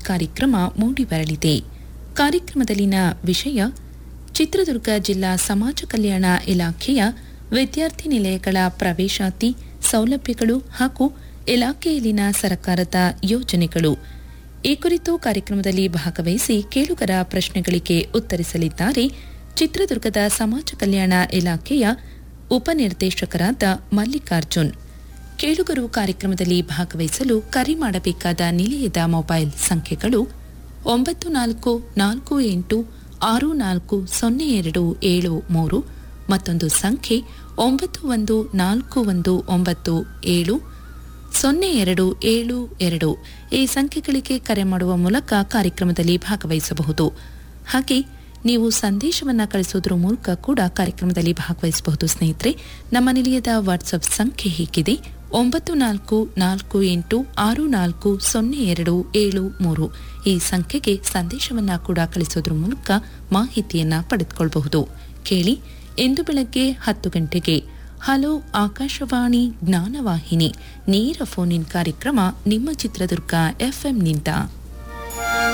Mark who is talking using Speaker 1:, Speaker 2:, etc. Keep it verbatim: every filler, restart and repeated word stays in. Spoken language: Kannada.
Speaker 1: ಕಾರ್ಯಕ್ರಮ ಮೂಡಿಬರಲಿದೆ. ಕಾರ್ಯಕ್ರಮದಲ್ಲಿನ ವಿಷಯ ಚಿತ್ರದುರ್ಗ ಜಿಲ್ಲಾ ಸಮಾಜ ಕಲ್ಯಾಣ ಇಲಾಖೆಯ ವಿದ್ಯಾರ್ಥಿ ನಿಲಯಗಳ ಪ್ರವೇಶಾತಿ ಸೌಲಭ್ಯಗಳು ಹಾಗೂ ಇಲಾಖೆಯಲ್ಲಿನ ಸರ್ಕಾರದ ಯೋಜನೆಗಳು. ಈ ಕುರಿತು ಕಾರ್ಯಕ್ರಮದಲ್ಲಿ ಭಾಗವಹಿಸಿ ಕೇಳುಗರ ಪ್ರಶ್ನೆಗಳಿಗೆ ಉತ್ತರಿಸಲಿದ್ದಾರೆ ಚಿತ್ರದುರ್ಗದ ಸಮಾಜ ಕಲ್ಯಾಣ ಇಲಾಖೆಯ ಉಪನಿರ್ದೇಶಕರಾದ ಮಲ್ಲಿಕಾರ್ಜುನ್. ಕೇಳುಗರು ಕಾರ್ಯಕ್ರಮದಲ್ಲಿ ಭಾಗವಹಿಸಲು ಕರೆ ಮಾಡಬೇಕಾದ ನಿಲಯದ ಮೊಬೈಲ್ ಸಂಖ್ಯೆಗಳು ಒಂಬತ್ತು ನಾಲ್ಕು ನಾಲ್ಕು ಎಂಟು ಆರು ನಾಲ್ಕು ಸೊನ್ನೆ ಎರಡು ಏಳು ಮೂರು, ಮತ್ತೊಂದು ಸಂಖ್ಯೆ ಒಂಬತ್ತು ಒಂದು ನಾಲ್ಕು ಒಂದು ಒಂಬತ್ತು ಏಳು ಸೊನ್ನೆ ಎರಡು ಏಳು ಎರಡು. ಈ ಸಂಖ್ಯೆಗಳಿಗೆ ಕರೆ ಮಾಡುವ ಮೂಲಕ ಕಾರ್ಯಕ್ರಮದಲ್ಲಿ ಭಾಗವಹಿಸಬಹುದು. ಹಾಗೆ ನೀವು ಸಂದೇಶವನ್ನು ಕಳಿಸುವುದರ ಮೂಲಕ ಕೂಡ ಕಾರ್ಯಕ್ರಮದಲ್ಲಿ ಭಾಗವಹಿಸಬಹುದು. ಸ್ನೇಹಿತರೆ, ನಮ್ಮ ನಿಲಯದ ವಾಟ್ಸಪ್ ಸಂಖ್ಯೆ ಹೀಗಿದೆ: ಒಂಬತ್ತು ನಾಲ್ಕು ನಾಲ್ಕು ಎಂಟು ಆರು ನಾಲ್ಕು ಸೊನ್ನೆ ಎರಡು ಏಳು ಮೂರು. ಈ ಸಂಖ್ಯೆಗೆ ಸಂದೇಶವನ್ನು ಕೂಡ ಕಳಿಸೋದ್ರ ಮೂಲಕ ಮಾಹಿತಿಯನ್ನ ಪಡೆದುಕೊಳ್ಳಬಹುದು. ಕೇಳಿ, ಇಂದು ಬೆಳಗ್ಗೆ ಹತ್ತು ಗಂಟೆಗೆ ಹಲೋ ಆಕಾಶವಾಣಿ ಜ್ಞಾನವಾಹಿನಿ ನೇರ ಫೋನ್ ಇನ್ ಕಾರ್ಯಕ್ರಮ ನಿಮ್ಮ ಚಿತ್ರದುರ್ಗ ಎಫ್ಎಂನಿಂದ.